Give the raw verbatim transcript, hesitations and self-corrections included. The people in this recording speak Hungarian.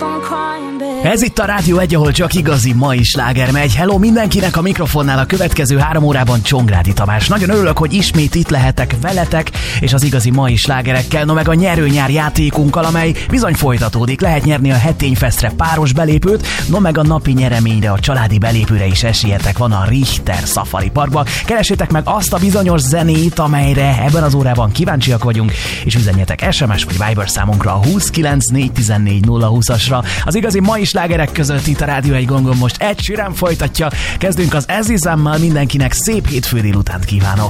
Ez itt a Rádió egy, ahol csak igazi mai sláger megy. Hello mindenkinek, a mikrofonnál a következő három órában Csongrádi Tamás. Nagyon örülök, hogy ismét itt lehetek veletek, és az igazi mai slágerekkel, no meg a nyerőnyár játékunkkal, amely bizony folytatódik. Lehet nyerni a Hetényfestre páros belépőt, no meg a napi nyereményre, a családi belépőre is esélyetek van a Richter Safari Parkba. Keresétek meg azt a bizonyos zenét, amelyre ebben az órában kíváncsiak vagyunk, és üzenjetek es em es vagy Viber számunkra a húsz kilenc négy tizennégy nulla húszasra. Az igazi mai slágerek között itt a Rádió egy gongon most Ed Sheeran folytatja. Kezdünk az Ezizámmal, mindenkinek szép hétfő délutánt kívánok!